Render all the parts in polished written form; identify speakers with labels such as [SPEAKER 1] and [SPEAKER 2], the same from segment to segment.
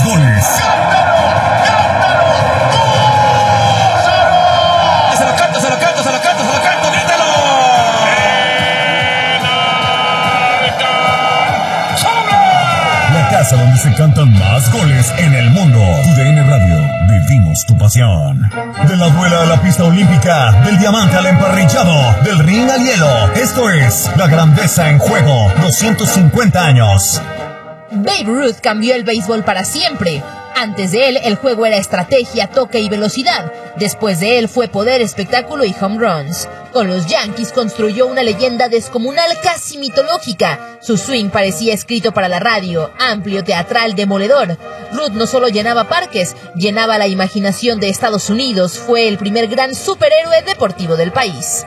[SPEAKER 1] más goles. Donde se cantan más goles en el mundo. TUDN Radio, vivimos tu pasión. De la duela a la pista olímpica, del diamante al emparrillado, del ring al hielo. Esto es la grandeza en juego. 250 años.
[SPEAKER 2] Babe Ruth cambió el béisbol para siempre. Antes de él, el juego era estrategia, toque y velocidad. Después de él fue poder, espectáculo y home runs. Con los Yankees construyó una leyenda descomunal, casi mitológica. Su swing parecía escrito para la radio, amplio, teatral, demoledor. Ruth no solo llenaba parques, llenaba la imaginación de Estados Unidos. Fue el primer gran superhéroe deportivo del país.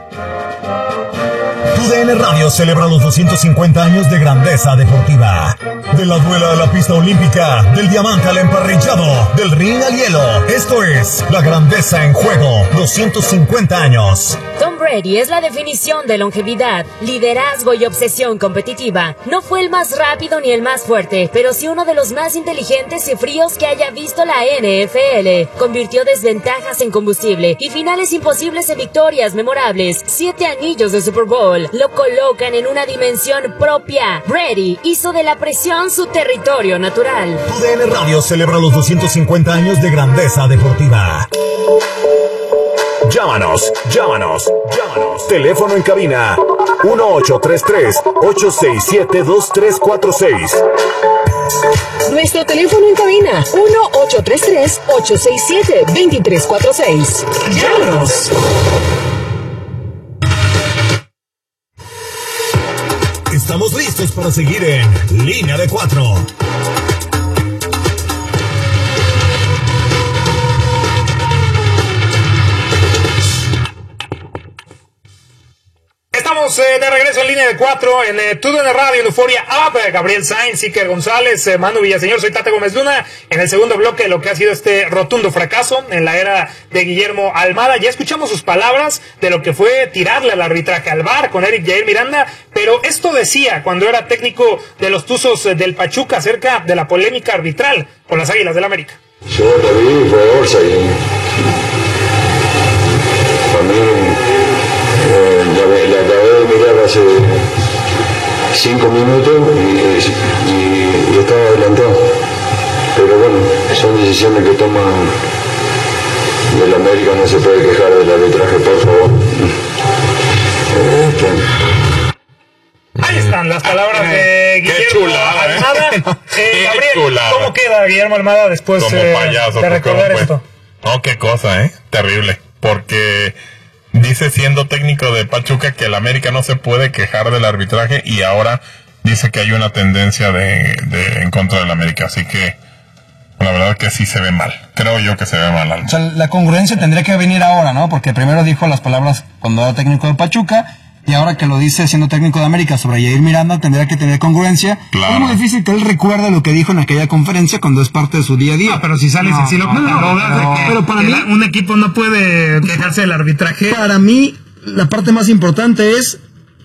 [SPEAKER 1] TUDN Radio celebra los 250 años de grandeza deportiva. De la duela a la pista olímpica, del diamante al emparrillado, del ring al hielo. Esto es la grandeza en juego. 250 años.
[SPEAKER 3] Tom Brady es la definición de longevidad, liderazgo y obsesión competitiva. No fue el más rápido ni el más fuerte, pero sí uno de los más inteligentes y fríos que haya visto la NFL. Convirtió desventajas en combustible y finales imposibles en victorias memorables. 7 anillos de Super Bowl lo colocan en una dimensión propia. Brady hizo de la presión su territorio natural.
[SPEAKER 1] TUDN Radio celebra los 250 años de grandeza deportiva. Llámanos. Teléfono en cabina 1833-867-2346.
[SPEAKER 4] Nuestro teléfono en cabina 1833-867-2346. Llámanos.
[SPEAKER 1] Estamos listos para seguir en Línea de 4.
[SPEAKER 5] Estamos de regreso en Línea de 4 en TUDN Radio, en Euforia Up. Gabriel Sainz, Iker González, Manu Villaseñor, soy Tate Gómez Luna. En el segundo bloque de lo que ha sido este rotundo fracaso en la era de Guillermo Almada. Ya escuchamos sus palabras de lo que fue tirarle al arbitraje al VAR con Eric Jair Miranda, pero esto decía cuando era técnico de los Tuzos del Pachuca acerca de la polémica arbitral con las Águilas del América.
[SPEAKER 6] Yo la vi, fue bolsa y para mí la acabé de mirar hace 5 minutos y estaba adelantado, pero bueno, son decisiones que toman del América, no se puede quejar del arbitraje, por favor.
[SPEAKER 5] Ahí están las palabras de Guillermo Almada. Gabriel, ¿cómo queda Guillermo Almada después de recordar esto?
[SPEAKER 7] No, qué cosa, terrible, porque dice, siendo técnico de Pachuca, que el América no se puede quejar del arbitraje, y ahora dice que hay una tendencia en contra del América, así que la verdad que sí se ve mal. Creo yo que se ve mal.
[SPEAKER 8] O sea, la congruencia tendría que venir ahora, ¿no? Porque primero dijo las palabras cuando era técnico de Pachuca, y ahora que lo dice siendo técnico de América sobre Jair Miranda, tendría que tener congruencia. Claro. Es muy difícil que él recuerde lo que dijo en aquella conferencia cuando es parte de su día a día.
[SPEAKER 5] No, pero si sales así lo pero para mí un equipo no puede quejarse del arbitraje.
[SPEAKER 8] Para mí, la parte más importante es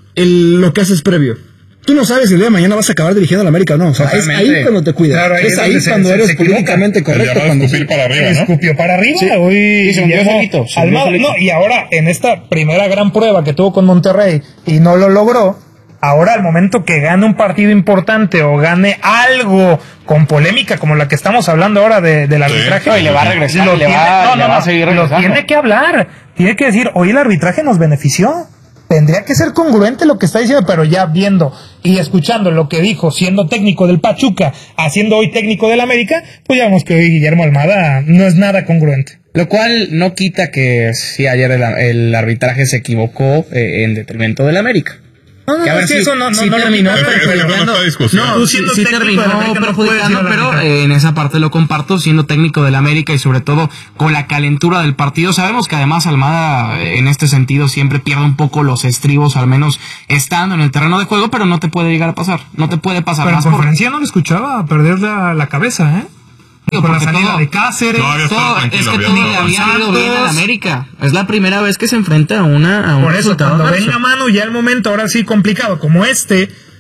[SPEAKER 8] lo que haces previo. Tú no sabes si el día de mañana vas a acabar dirigiendo a la América o no. O sea, es ahí cuando te cuidas. Claro, es ahí cuando eres políticamente correcto.
[SPEAKER 7] Cuando escupir para arriba, ¿no?
[SPEAKER 5] Escupió para arriba. Sí.
[SPEAKER 8] Hoy se hundió solito.
[SPEAKER 5] No, y ahora, en esta primera gran prueba que tuvo con Monterrey y no lo logró, ahora al momento que gane un partido importante o gane algo con polémica como la que estamos hablando ahora del arbitraje,
[SPEAKER 8] y le va a regresar,
[SPEAKER 5] le va a seguir regresando. Lo tiene que hablar, tiene que decir, hoy el arbitraje nos benefició. Tendría que ser congruente lo que está diciendo, pero ya viendo y escuchando lo que dijo, siendo técnico del Pachuca, haciendo hoy técnico del América, pues ya vemos que hoy Guillermo Almada no es nada congruente.
[SPEAKER 9] Lo cual no quita que sí, ayer el arbitraje se equivocó en detrimento del América.
[SPEAKER 5] No,
[SPEAKER 9] que a ver
[SPEAKER 5] si
[SPEAKER 9] eso no terminó perjudicando. No, sí terminó perjudicando, pero en esa parte lo comparto, siendo técnico del América y sobre todo con la calentura del partido. Sabemos que además Almada en este sentido siempre pierde un poco los estribos, al menos estando en el terreno de juego, pero no te puede llegar a pasar, no te puede pasar.
[SPEAKER 5] Pero más en conferencia no le escuchaba perder la cabeza,
[SPEAKER 9] Con la salida de Cáceres, es que todo le había ido bien en América. Es la primera vez que se enfrenta a un
[SPEAKER 5] por eso,
[SPEAKER 9] resultado
[SPEAKER 5] cuando venga mano ya el momento, ahora sí complicado, como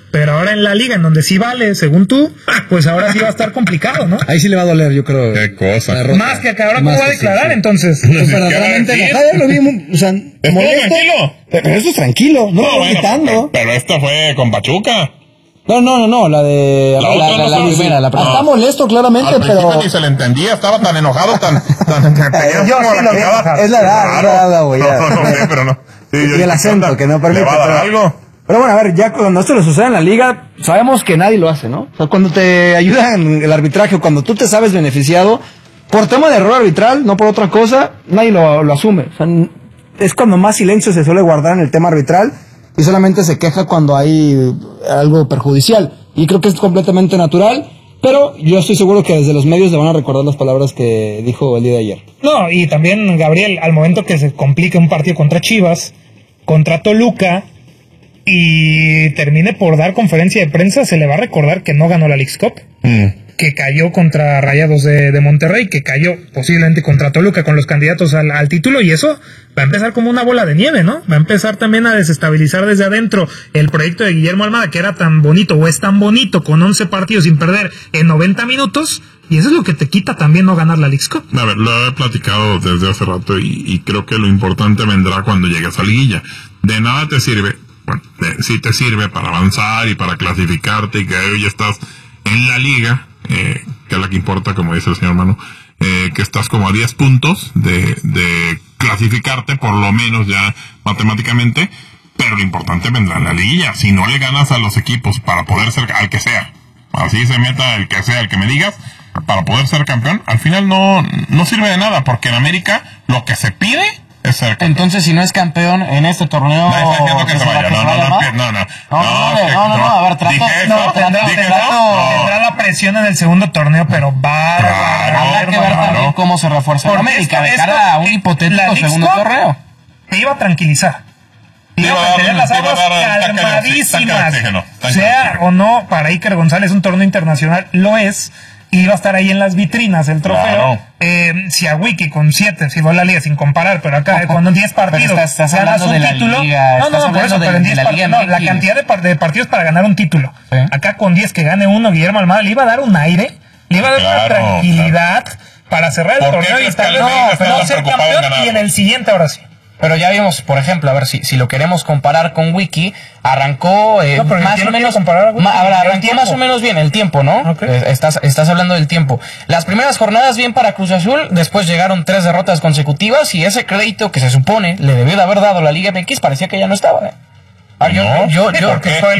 [SPEAKER 5] pero ahora en la liga, en donde sí vale, según tú, pues ahora sí va a estar complicado, ¿no?
[SPEAKER 8] Ahí sí le va a doler, yo creo.
[SPEAKER 7] Qué cosa.
[SPEAKER 5] Más que ahora cómo va a declarar, sí. Entonces.
[SPEAKER 8] Pues verdaderamente enojado, lo vi, o sea, molesto.
[SPEAKER 7] Tranquilo.
[SPEAKER 8] Pero eso es tranquilo, no lo estoy gritando.
[SPEAKER 7] Pero esta fue con Pachuca.
[SPEAKER 8] No, la de la primera. Está molesto claramente, pero
[SPEAKER 7] ni se le entendía, estaba tan enojado, tan
[SPEAKER 8] yo sí lo vi, es la edad, güey.
[SPEAKER 7] Pero no. Sí,
[SPEAKER 8] y el acento que no permite.
[SPEAKER 7] ¿Le va a dar algo?
[SPEAKER 8] Pero bueno, a ver, ya cuando esto le sucede en la liga, sabemos que nadie lo hace, ¿no? O sea, cuando te ayuda en el arbitraje o cuando tú te sabes beneficiado por tema de error arbitral, no por otra cosa, nadie lo asume. O sea, es cuando más silencio se suele guardar en el tema arbitral y solamente se queja cuando hay algo perjudicial. Y creo que es completamente natural, pero yo estoy seguro que desde los medios le van a recordar las palabras que dijo el día de ayer.
[SPEAKER 5] No, y también, Gabriel, al momento que se complique un partido contra Chivas, contra Toluca, y termine por dar conferencia de prensa, se le va a recordar que no ganó la Leagues Cup, que cayó contra Rayados de Monterrey, que cayó posiblemente contra Toluca con los candidatos al título, y eso va a empezar como una bola de nieve, ¿no? Va a empezar también a desestabilizar desde adentro el proyecto de Guillermo Almada, que era tan bonito, o es tan bonito, con 11 partidos sin perder en 90 minutos, y eso es lo que te quita también no ganar la Leagues Cup.
[SPEAKER 7] A ver, lo he platicado desde hace rato, y creo que lo importante vendrá cuando llegues a liguilla. De nada te sirve. Bueno, sí te sirve para avanzar y para clasificarte y que hoy estás en la liga, que es la que importa, como dice el señor Manu, que estás como a 10 puntos de clasificarte, por lo menos ya matemáticamente, pero lo importante vendrá en la liguilla. Si no le ganas a los equipos para poder ser, al que sea, así se meta el que sea, el que me digas, para poder ser campeón, al final no sirve de nada, porque en América lo que se pide es ser campeón.
[SPEAKER 9] Entonces, si no es campeón en este torneo,
[SPEAKER 7] no, que se vaya. No,
[SPEAKER 9] a ver,
[SPEAKER 5] tendrá la presión en el segundo torneo, pero
[SPEAKER 9] habrá que ver también cómo se refuerza América de cara a un hipotético segundo torneo.
[SPEAKER 5] Te iba a tranquilizar. Iba a mantener las aguas calmadísimas. Sea o no, para Iker González un torneo internacional lo es. Y va a estar ahí en las vitrinas el trofeo. Claro. Si a Wiki con 7, si fue la liga sin comparar, pero acá cuando en 10 partidos
[SPEAKER 9] estás hablando de la
[SPEAKER 5] título,
[SPEAKER 9] liga,
[SPEAKER 5] por eso, pero en 10 partidos, la cantidad de partidos para ganar un título. ¿Sí? Acá con 10 que gane uno, Guillermo Almada le iba a dar un aire, le iba a dar una tranquilidad para cerrar el torneo y estar ser campeón y en el siguiente ahora sí.
[SPEAKER 9] Pero ya vimos, por ejemplo, a ver si lo queremos comparar con Wiki, arrancó más o menos arrancó más o menos bien el tiempo, ¿no? Okay. Estás hablando del tiempo. Las primeras jornadas bien para Cruz Azul, después llegaron 3 derrotas consecutivas y ese crédito que se supone le debió de haber dado la Liga MX parecía que ya no estaba.
[SPEAKER 7] Porque es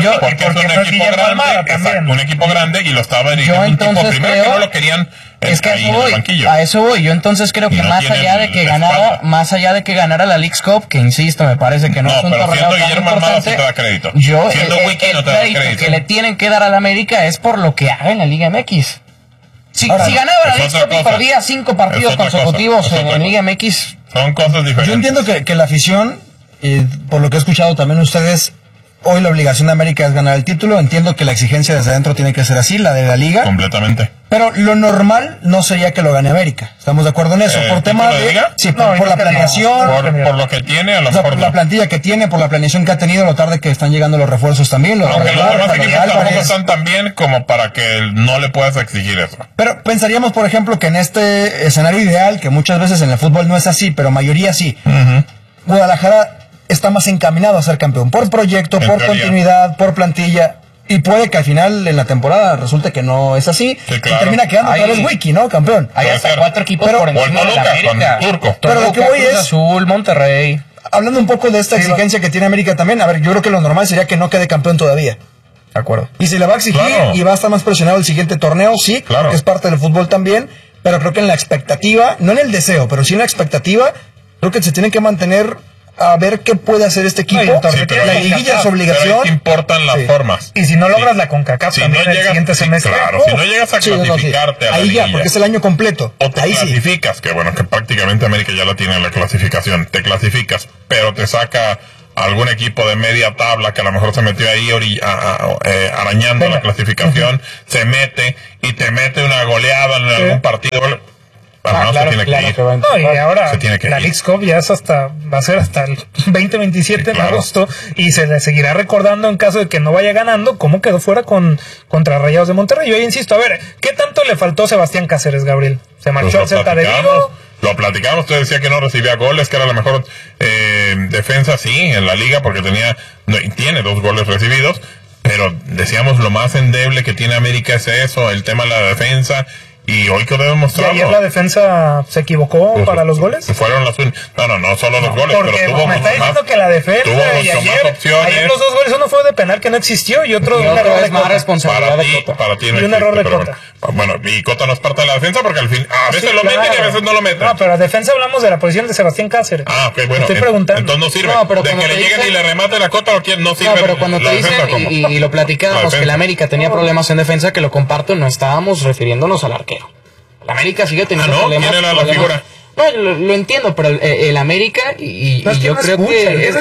[SPEAKER 7] un equipo grande y lo estaba dirigiendo un tipo primero que no lo querían.
[SPEAKER 9] Es que a eso voy. Yo entonces creo que más allá de que ganara la Leagues Cup, que insisto, me parece que no es un torneo tan importante, el crédito que le tienen que dar a la América es por lo que haga en la Liga MX. Si ganaba la Leagues Cup y perdía 5 partidos consecutivos en Liga MX,
[SPEAKER 7] son cosas diferentes.
[SPEAKER 8] Yo entiendo que la afición, y por lo que he escuchado también ustedes, hoy la obligación de América es ganar el título. Entiendo que la exigencia desde adentro tiene que ser así, la de la liga.
[SPEAKER 7] Completamente.
[SPEAKER 8] Pero lo normal no sería que lo gane América. ¿Estamos de acuerdo en eso? Por tema de liga? Sí, por la planeación.
[SPEAKER 7] Por lo que tiene, a lo
[SPEAKER 8] mejor. Por la plantilla que tiene, por la planeación que ha tenido, lo tarde que están llegando los refuerzos también.
[SPEAKER 7] Aunque los demás equipos tampoco están tan bien como para que no le puedas exigir eso.
[SPEAKER 8] Pero pensaríamos, por ejemplo, que en este escenario ideal, que muchas veces en el fútbol no es así, pero mayoría sí, Guadalajara está más encaminado a ser campeón por proyecto, por continuidad, por plantilla, y puede que al final en la temporada resulte que no es así, y termina quedando otra vez Wiki, ¿no? Campeón.
[SPEAKER 9] Hay hasta 4 equipos por encima de la América.
[SPEAKER 8] Pero lo que voy es
[SPEAKER 9] Azul, Monterrey.
[SPEAKER 8] Hablando un poco de esta exigencia que tiene América también, a ver, yo creo que lo normal sería que no quede campeón todavía.
[SPEAKER 9] De acuerdo.
[SPEAKER 8] Y se le va a exigir y va a estar más presionado el siguiente torneo, sí, que es parte del fútbol también, pero creo que en la expectativa, no en el deseo, pero sí en la expectativa, creo que se tiene que mantener a ver qué puede hacer este equipo. La liguilla es obligación.
[SPEAKER 7] Pero importan las formas.
[SPEAKER 5] Y si no logras la CONCACAF también en el siguiente semestre.
[SPEAKER 7] Si no llegas a clasificarte a la
[SPEAKER 8] ahí
[SPEAKER 7] liguilla,
[SPEAKER 8] ya, porque es el año completo.
[SPEAKER 7] O te clasificas, que bueno, que prácticamente América ya la tiene en la clasificación. Te clasificas, pero te saca algún equipo de media tabla que a lo mejor se metió ahí arañando la clasificación, se mete y te mete una goleada en algún partido. se tiene que ir.
[SPEAKER 5] No, y ahora la Leagues Cup ya va a ser hasta el 2027 de agosto, y se le seguirá recordando en caso de que no vaya ganando cómo quedó fuera contra Rayados de Monterrey. Yo insisto, a ver, ¿qué tanto le faltó a Sebastián Cáceres, Gabriel? Se marchó al Celta de Vigo.
[SPEAKER 7] Lo platicamos, usted decía que no recibía goles, que era la mejor defensa, sí, en la liga, porque tiene 2 goles recibidos, pero decíamos lo más endeble que tiene América es eso, el tema de la defensa. Y hoy quedó demostrado.
[SPEAKER 5] ¿Y ayer la defensa se equivocó para los goles?
[SPEAKER 7] Fueron no solo los goles,
[SPEAKER 5] porque
[SPEAKER 7] pero tuvo
[SPEAKER 5] me está diciendo que la defensa y ayer los 2 goles, uno fue de penal que no existió y otro de un error de Cota.
[SPEAKER 7] Para ti
[SPEAKER 5] y un error de Cota.
[SPEAKER 7] Bueno, y Cota no es parte de la defensa porque al fin a veces lo meten y a veces no lo meten.
[SPEAKER 5] No, pero la defensa hablamos de la posición de Sebastián Cáceres.
[SPEAKER 7] Ok, bueno.
[SPEAKER 5] Estoy preguntando.
[SPEAKER 7] Entonces no sirve. De que le lleguen y le rematen a Cota no sirve.
[SPEAKER 9] No, pero cuando te dicen, y lo platicábamos, que la América tenía problemas en defensa, que lo comparto, no estábamos refiriéndonos al arquero. La América sigue teniendo problemas.
[SPEAKER 7] ¿Quién era la figura?
[SPEAKER 9] No, lo entiendo, pero el América y yo creo que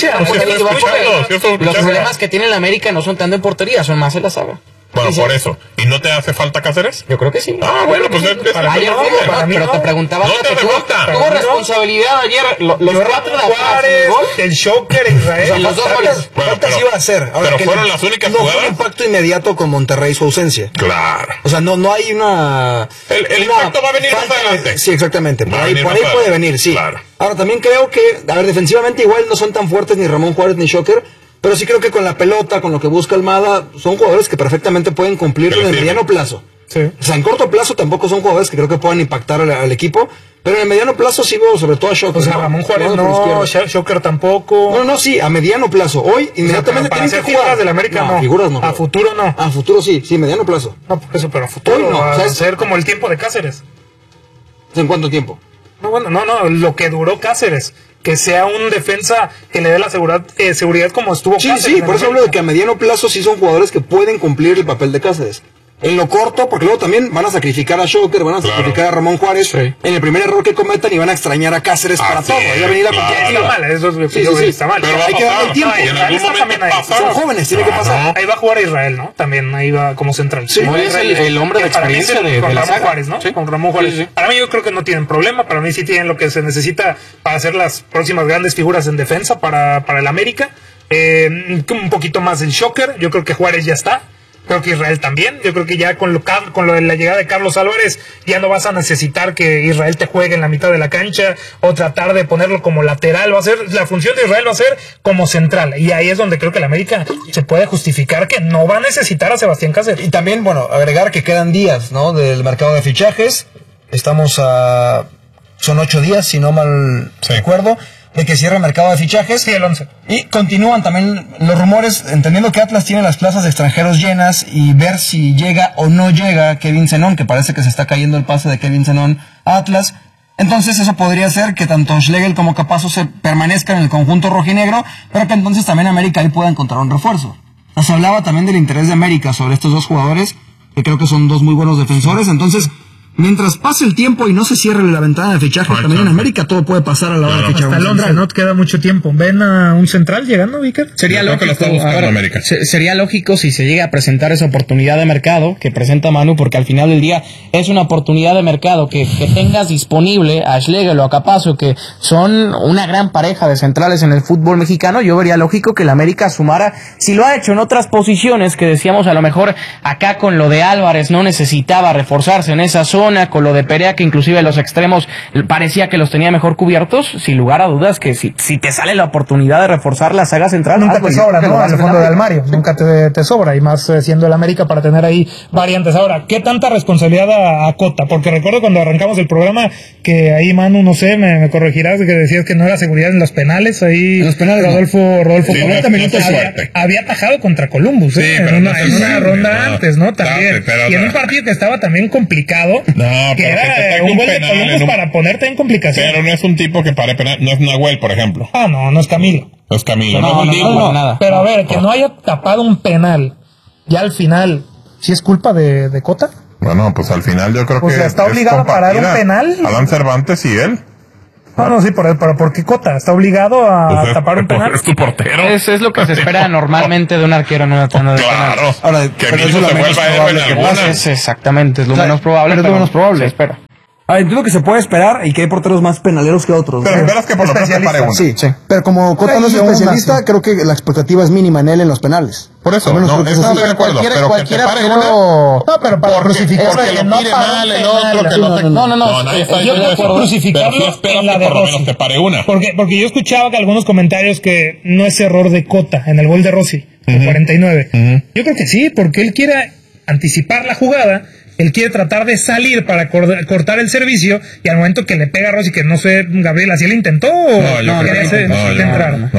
[SPEAKER 9] los problemas que tiene la América no son tanto en portería, son más en la saga.
[SPEAKER 7] Bueno, por eso. ¿Y no te hace falta Cáceres?
[SPEAKER 9] Yo creo que sí.
[SPEAKER 7] Bueno, pues
[SPEAKER 9] pero te preguntaba, ¿tuvo responsabilidad ayer los 4 de
[SPEAKER 5] Juárez, el Shocker, Israel?
[SPEAKER 8] Los 2 goles. ¿Cuántas iba a hacer?
[SPEAKER 7] Pero fueron las únicas jugadas.
[SPEAKER 8] No fue un impacto inmediato con Monterrey su ausencia.
[SPEAKER 7] Claro.
[SPEAKER 8] O sea, no hay una...
[SPEAKER 7] El impacto va a venir más adelante.
[SPEAKER 8] Sí, exactamente. Por ahí puede venir, sí.
[SPEAKER 7] Claro.
[SPEAKER 8] Ahora, también creo que, defensivamente igual no son tan fuertes ni Ramón Juárez ni Shocker, pero sí creo que con la pelota, con lo que busca Almada, son jugadores que perfectamente pueden cumplirlo en el mediano plazo.
[SPEAKER 5] Sí.
[SPEAKER 8] O sea, en corto plazo tampoco son jugadores que creo que puedan impactar al equipo, pero en el mediano plazo sí veo sobre todo a Shocker.
[SPEAKER 5] O sea, Ramón Juárez no, Shocker tampoco.
[SPEAKER 8] No, sí, a mediano plazo. Hoy, inmediatamente
[SPEAKER 5] tienen
[SPEAKER 8] que
[SPEAKER 5] jugar. Figuras del América no.
[SPEAKER 8] Figuras no.
[SPEAKER 5] A futuro no.
[SPEAKER 8] A futuro sí, mediano plazo.
[SPEAKER 5] No, por eso, pero a futuro
[SPEAKER 8] hoy no.
[SPEAKER 5] Va a ser como el tiempo de Cáceres.
[SPEAKER 8] ¿En cuánto tiempo?
[SPEAKER 5] No, lo que duró Cáceres. Que sea un defensa que le dé la seguridad como estuvo Cáceres.
[SPEAKER 8] Sí, por eso hablo de que a mediano plazo sí son jugadores que pueden cumplir el papel de Cáceres. En lo corto, porque luego también van a sacrificar a Shocker, van a sacrificar a Ramón Juárez en el primer error que cometan y van a extrañar a Cáceres para todo. Ahí va a venir la competitiva.
[SPEAKER 5] Está mal.
[SPEAKER 8] Pero hay que darle tiempo. Son jóvenes, tiene que pasar.
[SPEAKER 5] Ahí va a jugar Israel, ¿no? También ahí va como central.
[SPEAKER 9] Sí, es el hombre de experiencia de la
[SPEAKER 5] Ramón Juárez, ¿no? Con Ramón Juárez. Sí. Para mí yo creo que no tienen problema. Para mí sí tienen lo que se necesita para hacer las próximas grandes figuras en defensa para el América. Un poquito más el Shocker. Yo creo que Juárez ya está. Creo que Israel también. Yo creo que ya con lo de la llegada de Carlos Álvarez ya no vas a necesitar que Israel te juegue en la mitad de la cancha o tratar de ponerlo como lateral. La función de Israel va a ser como central. Y ahí es donde creo que el América se puede justificar que no va a necesitar a Sebastián Cáceres.
[SPEAKER 8] Y también, agregar que quedan días, ¿no? Del mercado de fichajes. Son 8 días, si no mal recuerdo, de que cierra el mercado de fichajes.
[SPEAKER 5] Sí, el 11.
[SPEAKER 8] Y continúan también los rumores, entendiendo que Atlas tiene las plazas de extranjeros llenas y ver si llega o no llega Kevin Zenón, que parece que se está cayendo el pase de Kevin Zenón a Atlas. Entonces eso podría ser que tanto Schlegel como Capazo se permanezcan en el conjunto rojinegro, pero que entonces también América ahí pueda encontrar un refuerzo. Se hablaba también del interés de América sobre estos 2 jugadores, que creo que son 2 muy buenos defensores. Entonces, mientras pase el tiempo y no se cierre la ventana de fichaje, también en América todo puede pasar a la hora de fichar.
[SPEAKER 5] Hasta Londra no queda mucho tiempo. ¿Ven a un central llegando, Víker?
[SPEAKER 9] Sería lógico si se llega a presentar esa oportunidad de mercado que presenta Manu, porque al final del día es una oportunidad de mercado que tengas disponible a Schlegel o a Capazo, que son una gran pareja de centrales en el fútbol mexicano. Yo vería lógico que la América sumara, si lo ha hecho en otras posiciones, que decíamos a lo mejor acá con lo de Álvarez no necesitaba reforzarse en esa zona, con lo de Perea, que inclusive los extremos parecía que los tenía mejor cubiertos. Sin lugar a dudas que si te sale la oportunidad de reforzar la saga central,
[SPEAKER 5] nunca te sobra, ¿no? Al fondo de armario, nunca te sobra, y más siendo el América para tener ahí variantes. Ahora, ¿qué tanta responsabilidad a Cota? Porque recuerdo cuando arrancamos el programa que ahí, Manu, no sé, me corregirás, que decías que no era seguridad en los penales. Ahí los penales, Rodolfo
[SPEAKER 7] sí,
[SPEAKER 5] 40 minutos había atajado contra Columbus,
[SPEAKER 7] sí,
[SPEAKER 5] en una ronda antes, ¿no? También. Y en un partido que estaba también complicado. Que era un gol de Columbus para ponerte en complicación.
[SPEAKER 7] Pero no es un tipo que pare penal, no es Nahuel, por ejemplo.
[SPEAKER 5] No es Camilo.
[SPEAKER 7] No es Camilo,
[SPEAKER 5] no. Nada. Pero a ver, que no haya tapado un penal, ya al final, ¿sí es culpa de Cota?
[SPEAKER 7] Bueno, pues al final yo creo que...
[SPEAKER 5] O sea, ¿está obligado a parar un penal?
[SPEAKER 7] Adán Cervantes y él.
[SPEAKER 5] Sí, pero ¿por qué Cota? ¿Está obligado a tapar un penal?
[SPEAKER 7] Es tu portero.
[SPEAKER 9] Es lo que se espera normalmente de un arquero en una tanda de penales.
[SPEAKER 7] Ahora, que Camilo se vuelva héroe en alguna.
[SPEAKER 9] Exactamente, es lo menos probable.
[SPEAKER 8] Pero es lo menos probable.
[SPEAKER 9] Se espera.
[SPEAKER 8] Entiendo que se puede esperar y que hay porteros más penaleros que otros.
[SPEAKER 7] Pero esperas que por lo menos te pare uno.
[SPEAKER 10] Sí. Pero como Cota no es especialista, creo que la expectativa es mínima en él en los penales.
[SPEAKER 7] Por eso, no, estoy de acuerdo, pero que te pare uno.
[SPEAKER 10] No, pero para crucificar.
[SPEAKER 7] Porque lo tire mal, el otro, que
[SPEAKER 10] no.
[SPEAKER 7] Nadie está diciendo eso. Pero sí esperas que por lo menos te pare una.
[SPEAKER 5] Porque yo escuchaba que algunos comentarios que no es error de Cota en el gol de Rossi, el 49. Yo creo que sí, porque él quiere anticipar la jugada. Él quiere tratar de salir para cortar el servicio y al momento que le pega a Rossi, que no sé, Gabriel, ¿así le intentó o quería entrar?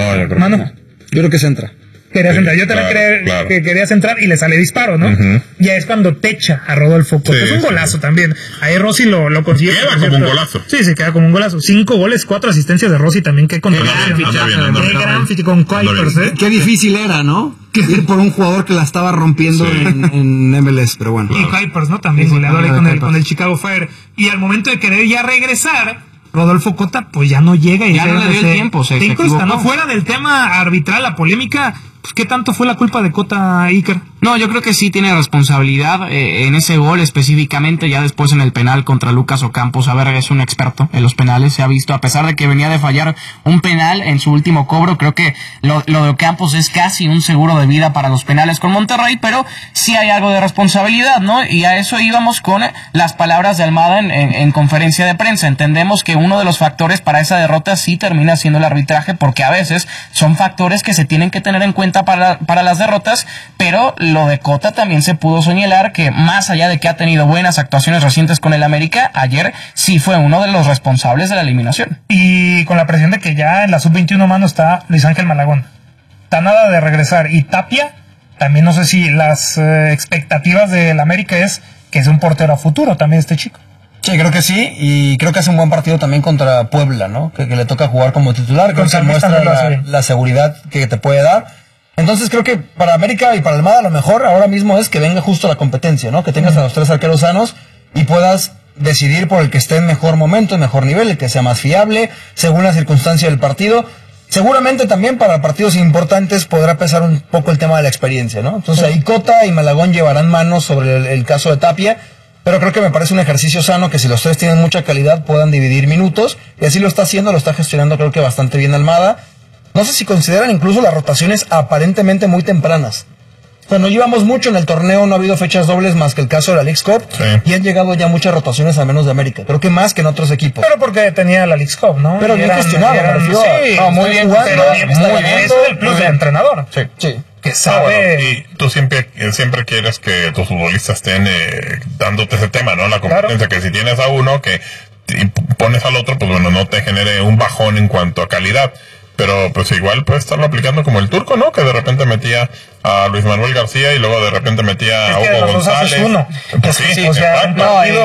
[SPEAKER 8] Yo creo que se entra.
[SPEAKER 5] Querías entrar. Yo también creía que querías entrar y le sale disparo, ¿no? Y ahí es cuando techa a Rodolfo Cota. Es un golazo también. Ahí Rossi lo consiguió.
[SPEAKER 7] Queda como un golazo.
[SPEAKER 5] Sí, se queda como un golazo. 5 goles, 4 asistencias de Rossi también. Qué contribución. Qué gran con Kuipers, ¿eh?
[SPEAKER 8] Qué difícil era, ¿no? Ir por un jugador que la estaba rompiendo en MLS, pero bueno.
[SPEAKER 5] Y Kuipers, ¿no? También goleador ahí con el Chicago Fire. Y al momento de querer ya regresar, Rodolfo Cota pues ya no llega y
[SPEAKER 9] ya no le dio el tiempo, se
[SPEAKER 5] incrusta, ¿no? Fuera del tema arbitral, la polémica, pues ¿qué tanto fue la culpa de Cota, Iker?
[SPEAKER 9] No, yo creo que sí tiene responsabilidad en ese gol específicamente, ya después en el penal contra Lucas Ocampos. A ver, es un experto en los penales, se ha visto, a pesar de que venía de fallar un penal en su último cobro, creo que lo de Ocampos es casi un seguro de vida para los penales con Monterrey, pero sí hay algo de responsabilidad, ¿no? Y a eso íbamos con las palabras de Almada en conferencia de prensa. Entendemos que uno de los factores para esa derrota sí termina siendo el arbitraje, porque a veces son factores que se tienen que tener en cuenta para las derrotas, pero lo de Cota también se pudo señalar que más allá de que ha tenido buenas actuaciones recientes con el América, ayer sí fue uno de los responsables de la eliminación.
[SPEAKER 5] Y con la presión de que ya en la sub-21 mano está Luis Ángel Malagón. Está nada de regresar. Y Tapia, también no sé si las expectativas del América es que es un portero a futuro también este chico.
[SPEAKER 8] Sí, creo que sí, y creo que hace un buen partido también contra Puebla, ¿no? Que le toca jugar como titular, creo que muestra la seguridad que te puede dar. Entonces creo que para América y para Almada lo mejor ahora mismo es que venga justo la competencia, ¿no? Que tengas a los 3 arqueros sanos y puedas decidir por el que esté en mejor momento, en mejor nivel, el que sea más fiable, según la circunstancia del partido. Seguramente también para partidos importantes podrá pesar un poco el tema de la experiencia, ¿no? Entonces ahí Cota y Malagón llevarán manos sobre el caso de Tapia, pero creo que me parece un ejercicio sano que si los 3 tienen mucha calidad puedan dividir minutos, y así lo está haciendo, lo está gestionando creo que bastante bien Almada. No sé si consideran incluso las rotaciones aparentemente muy tempranas. O sea, no llevamos mucho en el torneo, no ha habido fechas dobles más que el caso de la Leagues Cup, y han llegado ya muchas rotaciones a menos de América. Creo que más que en otros equipos.
[SPEAKER 5] Pero porque tenía la Leagues Cup, ¿no?
[SPEAKER 8] Pero bien gestionado, me refiero.
[SPEAKER 5] Sí, muy bien jugando, muy bien. Eso es el plus del entrenador.
[SPEAKER 7] Sí.
[SPEAKER 5] Que sabe.
[SPEAKER 7] Bueno, y tú siempre quieres que tus futbolistas estén dándote ese tema, ¿no? La competencia, que si tienes a uno que pones al otro, pues bueno, no te genere un bajón en cuanto a calidad. Pero pues igual puede estarlo aplicando como el turco, ¿no? Que de repente metía a Luis Manuel García y luego de repente metía a Hugo González.
[SPEAKER 5] Pues sí,
[SPEAKER 7] o sea,
[SPEAKER 5] no,
[SPEAKER 7] ahí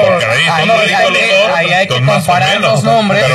[SPEAKER 9] hay que comparar los nombres.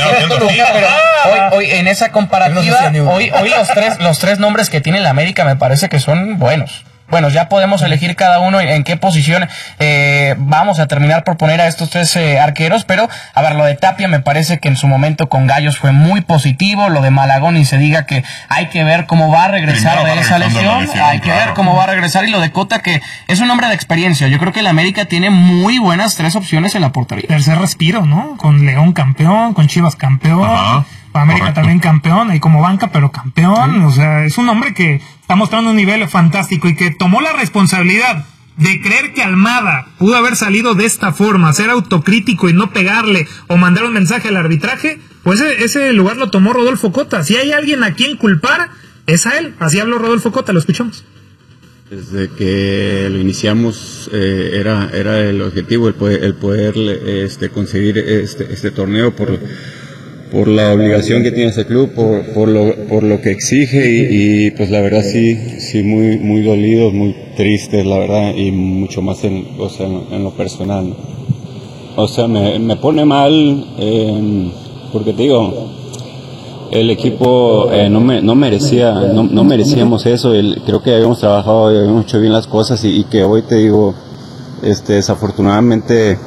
[SPEAKER 9] Hoy en esa comparativa, hoy los tres nombres que tiene el América me parece que son buenos. Bueno, ya podemos elegir cada uno en qué posición vamos a terminar por poner a estos 3 arqueros, pero a ver, lo de Tapia me parece que en su momento con Gallos fue muy positivo, lo de Malagón y se diga que hay que ver cómo va a regresar de esa lesión, hay que ver cómo va a regresar, y lo de Cota, que es un hombre de experiencia. Yo creo que el América tiene muy buenas 3 opciones en la portería.
[SPEAKER 5] Tercer respiro, ¿no? Con León campeón, con Chivas campeón, América también campeón, y como banca, pero campeón. O sea, es un hombre que está mostrando un nivel fantástico y que tomó la responsabilidad de creer que Almada pudo haber salido de esta forma, ser autocrítico y no pegarle o mandar un mensaje al arbitraje. Pues ese lugar lo tomó Rodolfo Cota. Si hay alguien a quien culpar, es a él. Así habló Rodolfo Cota, lo escuchamos.
[SPEAKER 11] Desde que lo iniciamos era el objetivo el poder conseguir este torneo por la obligación que tiene ese club, por lo que exige, y pues la verdad sí muy dolidos, muy tristes, la verdad, y mucho más en lo personal. O sea, me pone mal porque te digo, el equipo no merecíamos eso. Creo que habíamos trabajado y habíamos hecho bien las cosas, y que hoy te digo, desafortunadamente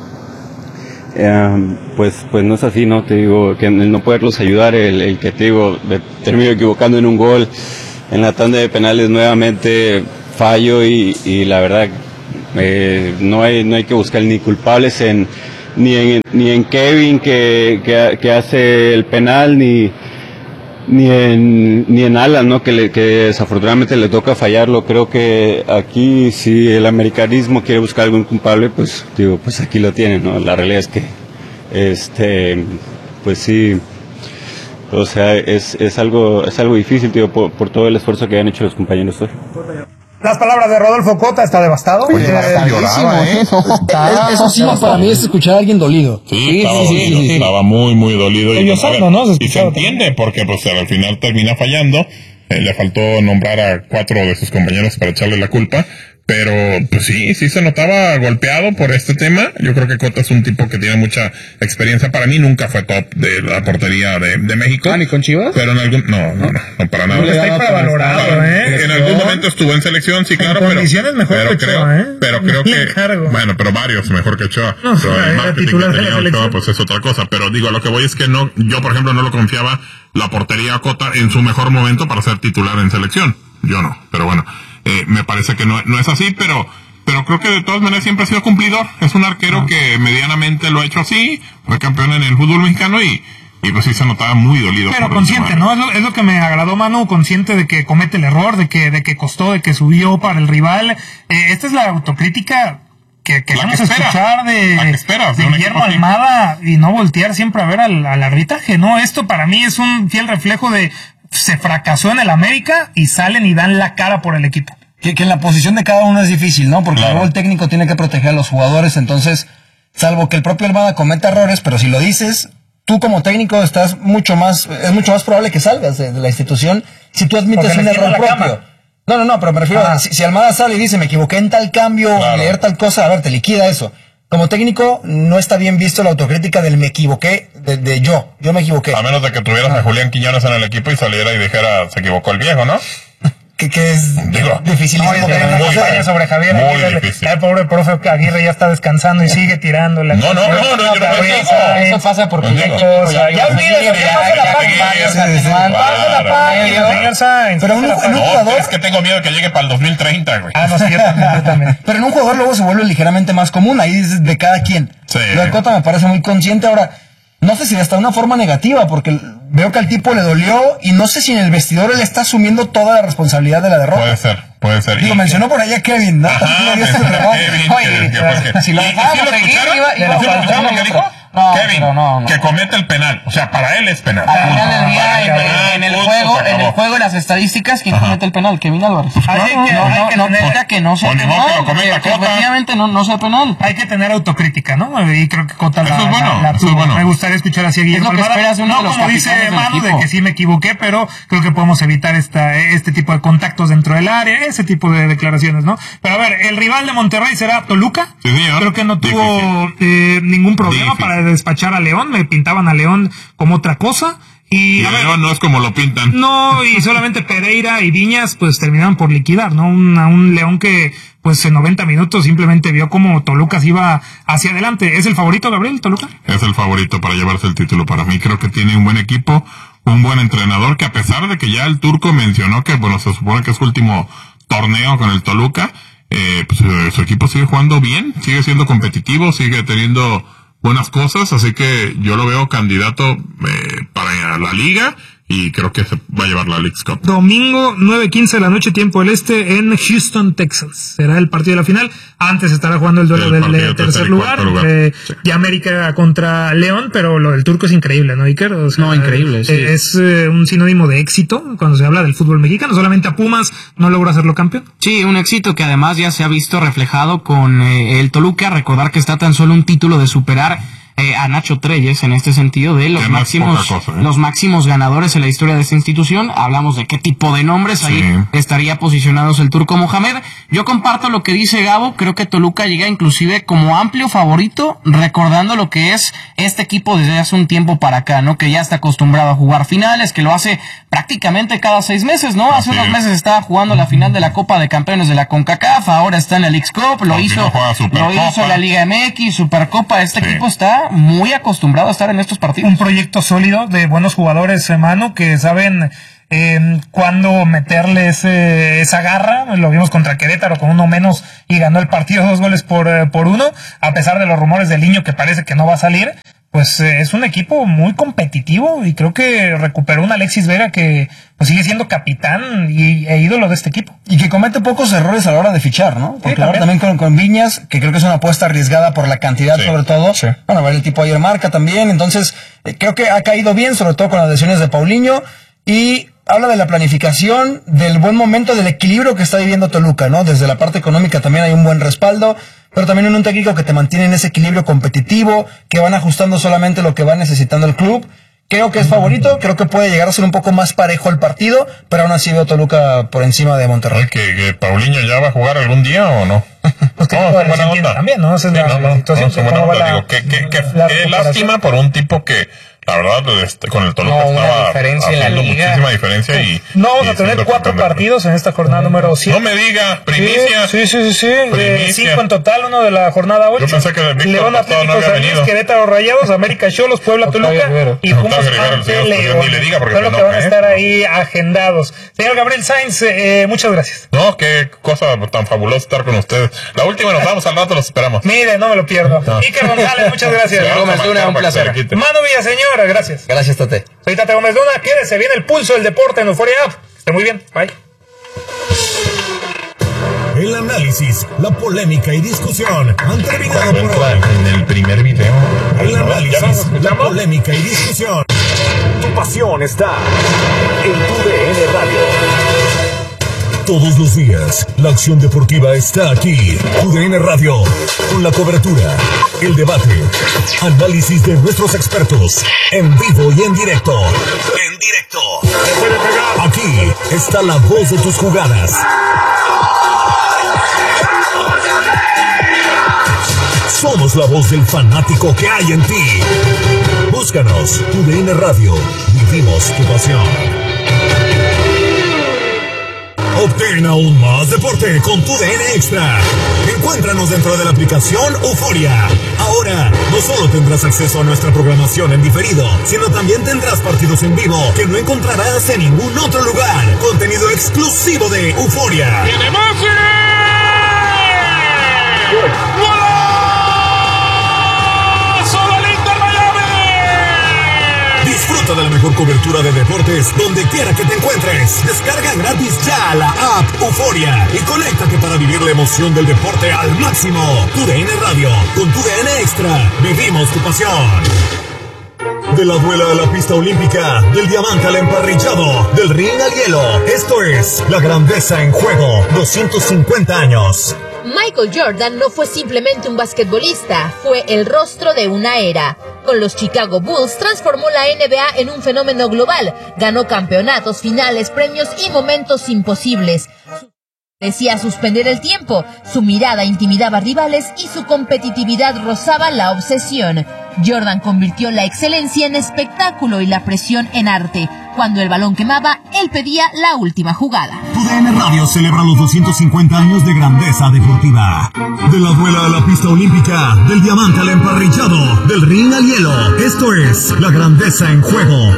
[SPEAKER 11] pues no es así, ¿no? Te digo, que el no poderlos ayudar, el que te digo, termino equivocando en un gol, en la tanda de penales nuevamente fallo, y la verdad no hay que buscar ni culpables en ni en Kevin que hace el penal, ni en Alan, ¿no? Que desafortunadamente le toca fallarlo. Creo que aquí, si el americanismo quiere buscar algún culpable, pues aquí lo tiene, ¿no? La realidad es que pues sí, o sea, es algo difícil, tío, por todo el esfuerzo que han hecho los compañeros hoy.
[SPEAKER 5] Las palabras de Rodolfo Cota, está devastado.
[SPEAKER 7] Lloraba,
[SPEAKER 8] Eso sí, para mí es escuchar a alguien dolido.
[SPEAKER 7] Sí, estaba muy, muy dolido. Y se entiende, porque pues al final termina fallando. Le faltó nombrar a 4 de sus compañeros para echarle la culpa. Pero, pues sí se notaba golpeado por este tema. Yo creo que Cota es un tipo que tiene mucha experiencia. Para mí nunca fue top de la portería de México.
[SPEAKER 8] ¿Ni con Chivas?
[SPEAKER 7] Pero en algún... No, para nada.
[SPEAKER 5] Está infravalorado,
[SPEAKER 7] En algún momento estuvo en selección, sí, claro.
[SPEAKER 5] En condiciones mejor que Ochoa,
[SPEAKER 7] pero creo que... Bueno, pero varios mejor que Ochoa. Pero el marketing que tenía Ochoa, pues es otra cosa. Pero digo, a lo que voy es que yo, por ejemplo, no lo confiaba la portería a Cota en su mejor momento para ser titular en selección. Yo no, pero bueno... me parece que no es así, pero creo que de todas maneras siempre ha sido cumplidor. Es un arquero que medianamente lo ha hecho así, fue campeón en el fútbol mexicano y pues sí se notaba muy dolido.
[SPEAKER 5] Pero consciente, ¿no? Es lo que me agradó, Manu, consciente de que comete el error, de que costó, de que subió para el rival. Esta es la autocrítica que vamos a escuchar de Guillermo Almada, y no voltear siempre a ver al arbitraje, ¿no? Esto para mí es un fiel reflejo de... Se fracasó en el América y salen y dan la cara por el equipo.
[SPEAKER 8] Que en la posición de cada uno es difícil, ¿no? Porque luego el técnico tiene que proteger a los jugadores, entonces, salvo que el propio Almada cometa errores, pero si lo dices, tú como técnico es mucho más probable que salgas de la institución si tú admites un error propio. No, pero me refiero a si Almada sale y dice, me equivoqué en tal cambio, leer tal cosa, a ver, te liquida eso. Como técnico, no está bien visto la autocrítica del me equivoqué, de yo me equivoqué.
[SPEAKER 7] A menos de que tuvieras a Julián Quiñones en el equipo y saliera y dijera, se equivocó el viejo, ¿no?
[SPEAKER 8] Que es dificilísimo.
[SPEAKER 5] Sobre Javier Aguirre, el pobre profe Aguirre ya está descansando y sigue tirándole.
[SPEAKER 7] No,
[SPEAKER 8] eso pasa por cualquier
[SPEAKER 5] cosa. Ya olvídate, señor Sainz.
[SPEAKER 8] Pero un jugador...
[SPEAKER 7] Es que tengo miedo de que llegue para el 2030, güey.
[SPEAKER 5] No, sí, yo también.
[SPEAKER 8] Pero en un jugador luego se vuelve ligeramente más común, ahí es de cada quien.
[SPEAKER 7] Sí.
[SPEAKER 8] Lo de Cota me parece muy consciente. Ahora, no sé si hasta una forma negativa, porque veo que al tipo le dolió y no sé si en el vestidor él está asumiendo toda la responsabilidad de la derrota.
[SPEAKER 7] Puede ser.
[SPEAKER 8] Digo, mencionó por allá a Kevin, ¿no?
[SPEAKER 7] Si lo dejamos seguir, iba Kevin, que comete el penal. O sea, para él es penal.
[SPEAKER 9] En el juego, las estadísticas, ¿quién comete el penal? Kevin Álvarez. No diga que no sea penal. Que efectivamente no sea penal.
[SPEAKER 5] Hay que tener autocrítica, ¿no? Y creo que Cota la tuvo. Me gustaría escuchar así a Guillermo Almada. No, como dice Manu, de que sí me equivoqué, pero creo que podemos evitar este tipo de contactos dentro del área, ese tipo de declaraciones, ¿no? Pero a ver, el rival de Monterrey será Toluca.
[SPEAKER 7] Sí, señor.
[SPEAKER 5] Creo que no tuvo ningún problema para despachar a León. Me pintaban a León como otra cosa. Y
[SPEAKER 7] León no es como lo pintan.
[SPEAKER 5] No, y solamente Pereira y Viñas pues terminaron por liquidar, ¿no? Un León que pues en 90 minutos simplemente vio como Toluca se iba hacia adelante. ¿Es el favorito, Gabriel, Toluca?
[SPEAKER 7] Es el favorito para llevarse el título para mí. Creo que tiene un buen equipo, un buen entrenador, que a pesar de que ya el turco mencionó que, bueno, se supone que es su último torneo con el Toluca, pues su equipo sigue jugando bien, sigue siendo competitivo, sigue teniendo buenas cosas, así que yo lo veo candidato para la liga y creo que se va a llevar la Leagues Cup.
[SPEAKER 5] Domingo 9:15 de la noche, tiempo del este, en Houston, Texas. Será el partido de la final. Antes estará jugando el duelo del tercer lugar. Y América contra León, pero lo del turco es increíble, ¿no, Iker? O sea,
[SPEAKER 9] increíble. Sí.
[SPEAKER 5] Es un sinónimo de éxito cuando se habla del fútbol mexicano. Solamente a Pumas no logra hacerlo campeón.
[SPEAKER 9] Sí, un éxito que además ya se ha visto reflejado con el Toluca. Recordar que está tan solo un título de superar a Nacho Treyes en este sentido de los máximos ganadores en la historia de esta institución. Hablamos de qué tipo de nombres ahí estaría posicionados el turco Mohamed. Yo comparto lo que dice Gabo, creo que Toluca llega inclusive como amplio favorito, recordando lo que es este equipo desde hace un tiempo para acá, ¿no? Que ya está acostumbrado a jugar finales, que lo hace prácticamente cada 6 meses, ¿no? Hace unos meses estaba jugando la final de la Copa de Campeones de la CONCACAF, ahora está en la Leagues Cup, lo hizo la Liga MX, Supercopa. Este equipo está muy acostumbrado a estar en estos partidos.
[SPEAKER 5] Un proyecto sólido de buenos jugadores, Manu, que saben cuándo meterle esa garra. Lo vimos contra Querétaro con uno menos y ganó el partido 2-1, a pesar de los rumores del Niño que parece que no va a salir. Pues es un equipo muy competitivo y creo que recuperó un Alexis Vega que pues sigue siendo capitán e ídolo de este equipo.
[SPEAKER 8] Y que comete pocos errores a la hora de fichar, ¿no? Porque
[SPEAKER 5] Sí,
[SPEAKER 8] ahora también con Viñas, que creo que es una apuesta arriesgada por la cantidad sobre todo.
[SPEAKER 7] Sí.
[SPEAKER 8] Bueno, a ver, el tipo ayer marca también, entonces creo que ha caído bien, sobre todo con las lesiones de Paulinho, y habla de la planificación, del buen momento, del equilibrio que está viviendo Toluca, ¿no? Desde la parte económica también hay un buen respaldo, pero también en un técnico que te mantiene en ese equilibrio competitivo, que van ajustando solamente lo que va necesitando el club. Creo que es favorito, creo que puede llegar a ser un poco más parejo el partido, pero aún así veo Toluca por encima de Monterrey.
[SPEAKER 7] ¿Que Paulinho ya va a jugar algún día o no?
[SPEAKER 5] Pues que
[SPEAKER 7] buena onda.
[SPEAKER 5] también, ¿no? Esa es la situación.
[SPEAKER 7] Buena onda. Digo, qué lástima por un tipo que, la verdad, con el Toluca estaba haciendo muchísima diferencia y...
[SPEAKER 5] No vamos a tener 4 partidos en esta jornada número 7.
[SPEAKER 7] No me diga, primicia.
[SPEAKER 5] Sí. 5 en total, uno de la jornada 8.
[SPEAKER 7] Yo pensé que el Víctor
[SPEAKER 5] León,
[SPEAKER 7] Pastor no
[SPEAKER 5] Atlético
[SPEAKER 7] había venido.
[SPEAKER 5] Querétaro, Rayados, América, Cholos, Puebla, Toluca y Pumas ante León.
[SPEAKER 7] Ni le diga porque
[SPEAKER 5] son los que van a estar ahí agendados. Señor Gabriel Sainz, muchas gracias.
[SPEAKER 7] No, qué cosa tan fabulosa estar con ustedes. La última, nos vamos al rato, los esperamos.
[SPEAKER 5] Mire, no me lo pierdo. Iker González, muchas gracias.
[SPEAKER 9] Gómez Luna, un placer.
[SPEAKER 5] Manu Villaseñor, gracias.
[SPEAKER 9] Gracias, Tate.
[SPEAKER 5] Soy Tate Gómez Luna, quédese bien el pulso del deporte en Euphoria App. Esté muy bien, bye.
[SPEAKER 1] El análisis, la polémica y discusión han terminado por hoy.
[SPEAKER 7] En el primer video.
[SPEAKER 1] El análisis, la polémica y discusión. Tu pasión está en tu DN Radio. Todos los días, la acción deportiva está aquí. UDN Radio, con la cobertura, el debate, análisis de nuestros expertos, en vivo y en directo. En directo. Aquí está la voz de tus jugadas. Somos la voz del fanático que hay en ti. Búscanos, UDN Radio. Vivimos tu pasión. Obtén aún más deporte con tu DN Extra. Encuéntranos dentro de la aplicación Euphoria. Ahora, no solo tendrás acceso a nuestra programación en diferido, sino también tendrás partidos en vivo que no encontrarás en ningún otro lugar. Contenido exclusivo de Euphoria. Disfruta de la mejor cobertura de deportes donde quiera que te encuentres. Descarga gratis ya la app Euphoria y conéctate para vivir la emoción del deporte al máximo. Tu DN Radio, con tu DN Extra, vivimos tu pasión. De la duela a la pista olímpica, del diamante al emparrillado, del ring al hielo. Esto es la grandeza en juego, 250 años.
[SPEAKER 2] Michael Jordan no fue simplemente un basquetbolista, fue el rostro de una era. Con los Chicago Bulls transformó la NBA en un fenómeno global, ganó campeonatos, finales, premios y momentos imposibles. Decía suspender el tiempo, su mirada intimidaba rivales y su competitividad rozaba la obsesión. Jordan convirtió la excelencia en espectáculo y la presión en arte. Cuando el balón quemaba, él pedía la última jugada.
[SPEAKER 1] UDN Radio celebra los 250 años de grandeza deportiva. De la duela a la pista olímpica, del diamante al emparrillado, del ring al hielo. Esto es la grandeza en juego,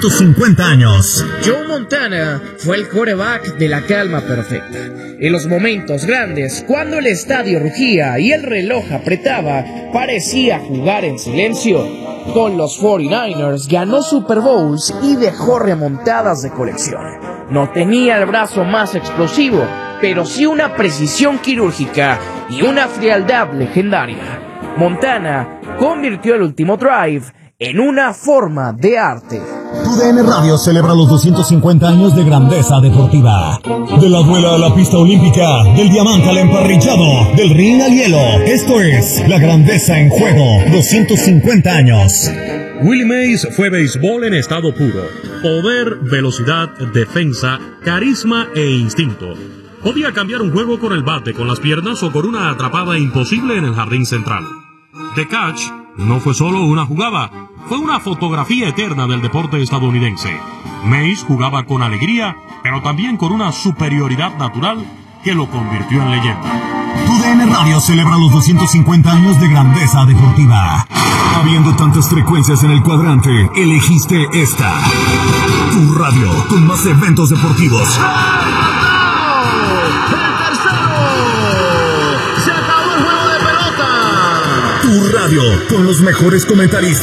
[SPEAKER 1] 250 años.
[SPEAKER 12] Joe Montana fue el quarterback de la calma perfecta. En los momentos grandes, cuando el estadio rugía y el reloj apretaba, parecía jugar en silencio. Con los 49ers ganó Super Bowls y dejó remontadas de colección. No tenía el brazo más explosivo, pero sí una precisión quirúrgica y una frialdad legendaria. Montana convirtió el último drive en una forma de arte.
[SPEAKER 1] UDN Radio celebra los 250 años de grandeza deportiva. De la duela a la pista olímpica, del diamante al emparrillado, del ring al hielo. Esto es la grandeza en juego, 250 años.
[SPEAKER 13] Willie Mays fue béisbol en estado puro. Poder, velocidad, defensa, carisma e instinto. Podía cambiar un juego con el bate, con las piernas o con una atrapada imposible en el jardín central. The Catch no fue solo una jugada, fue una fotografía eterna del deporte estadounidense. Mays jugaba con alegría, pero también con una superioridad natural que lo convirtió en leyenda.
[SPEAKER 1] UDN Radio celebra los 250 años de grandeza deportiva. Habiendo tantas frecuencias en el cuadrante, elegiste esta. Tu radio con más eventos deportivos. Tu radio con los mejores comentaristas.